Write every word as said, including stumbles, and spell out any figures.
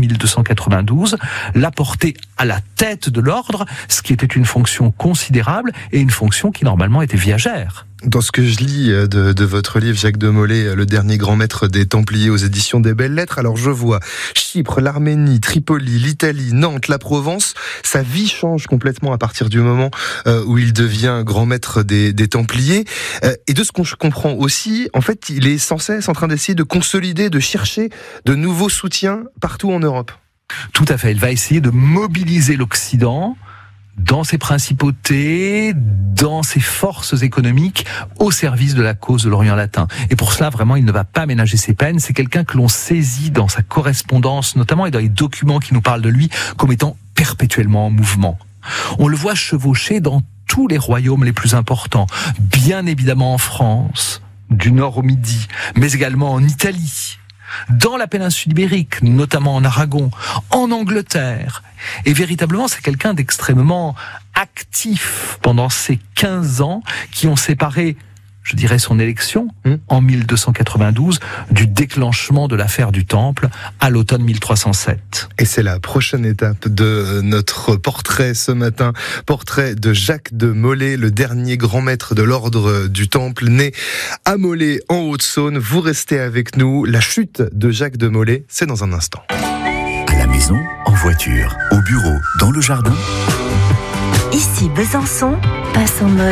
mille deux cent quatre-vingt-douze, l'a porté à la tête de l'ordre, ce qui était une fonction considérable et une fonction qui normalement était viagère. Dans ce que je lis de, de votre livre, Jacques de Molay, le dernier grand maître des Templiers aux éditions des Belles Lettres, alors je vois Chypre, l'Arménie, Tripoli, l'Italie, Nantes, la Provence. Sa vie change complètement à partir du moment euh, où il devient grand maître des, des Templiers. Euh, et de ce qu'on comprend aussi, en fait, il est sans cesse en train d'essayer de consolider, de chercher de nouveaux soutiens partout en Europe. Tout à fait. Il va essayer de mobiliser l'Occident dans ses principautés, dans ses forces économiques, au service de la cause de l'Orient latin. Et pour cela, vraiment, il ne va pas ménager ses peines. C'est quelqu'un que l'on saisit dans sa correspondance, notamment, et dans les documents qui nous parlent de lui, comme étant perpétuellement en mouvement. On le voit chevaucher dans tous les royaumes les plus importants, bien évidemment en France, du nord au midi, mais également en Italie, dans la péninsule ibérique, notamment en Aragon, en Angleterre. Et véritablement, c'est quelqu'un d'extrêmement actif pendant ces quinze ans qui ont séparé, je dirais, son élection mmh. en mille deux cent quatre-vingt-douze du déclenchement de l'affaire du Temple à l'automne mille trois cent sept. Et c'est la prochaine étape de notre portrait ce matin. Portrait de Jacques de Molay, le dernier grand maître de l'ordre du Temple, né à Molay en Haute-Saône. Vous restez avec nous. La chute de Jacques de Molay, c'est dans un instant. À la maison, en voiture, au bureau, dans le jardin. Ici Besançon, passe en mode